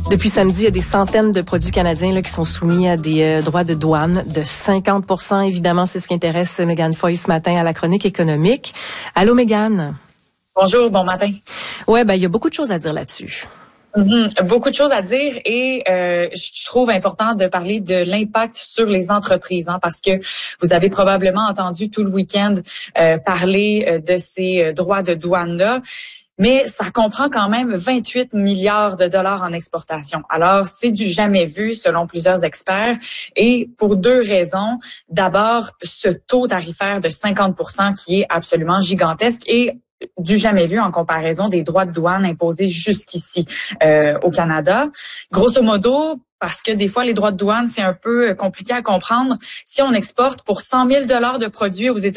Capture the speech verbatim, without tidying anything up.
Depuis samedi, il y a des centaines de produits canadiens là, qui sont soumis à des euh, droits de douane de cinquante pour cent. Évidemment, c'est ce qui intéresse Mégane Foy ce matin à la chronique économique. Allô, Mégane? Bonjour, bon matin. Ouais, ben il y a beaucoup de choses à dire là-dessus. Mm-hmm. Beaucoup de choses à dire et euh, je trouve important de parler de l'impact sur les entreprises, hein, parce que vous avez probablement entendu tout le week-end euh, parler euh, de ces euh, droits de douane-là. Mais ça comprend quand même vingt-huit milliards de dollars en exportation. Alors, c'est du jamais vu selon plusieurs experts et pour deux raisons. D'abord, ce taux tarifaire de cinquante pour cent qui est absolument gigantesque et du jamais vu en comparaison des droits de douane imposés jusqu'ici euh, au Canada. Grosso modo, parce que des fois, les droits de douane, c'est un peu compliqué à comprendre. Si on exporte pour cent mille dollars de produits aux États-Unis,